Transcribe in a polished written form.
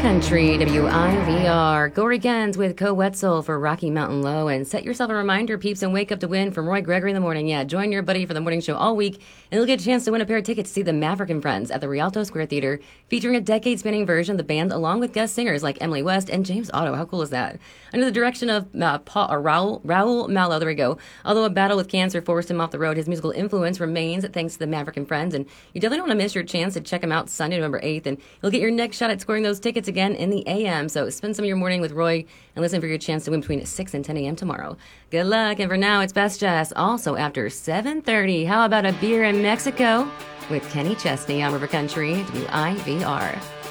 Country, WIVR. Gory Gens with Co Wetzel for Rocky Mountain Low. And set yourself a reminder, peeps, and wake up to win from Roy Gregory in the morning. Yeah, join your buddy for the morning show all week, and you'll get a chance to win a pair of tickets to see the Maverick and Friends at the Rialto Square Theater, featuring a decade-spanning version of the band along with guest singers like Emily West and James Otto. How cool is that? Under the direction of Raul Malo, there we go. Although a battle with cancer forced him off the road, his musical influence remains thanks to the Maverick and Friends, and you definitely don't want to miss your chance to check them out Sunday, November 8th, and you'll get your next shot at scoring those tickets again in the AM. So spend some of your morning with Roy and listen for your chance to win between 6 and 10 a.m. tomorrow. Good luck, and for now, it's Best Jazz. Also after 7:30, how about a beer in Mexico with Kenny Chesney on River Country, WIVR.